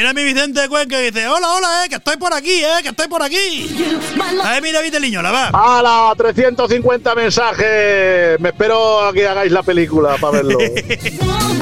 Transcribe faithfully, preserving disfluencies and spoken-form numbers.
Mira mi Vicente de Cuenca y dice, hola, hola, eh, que estoy por aquí, eh, que estoy por aquí. A ver, mira, Viteliño, la va. ¡Hala! trescientos cincuenta mensajes. Me espero a que hagáis la película para verlo.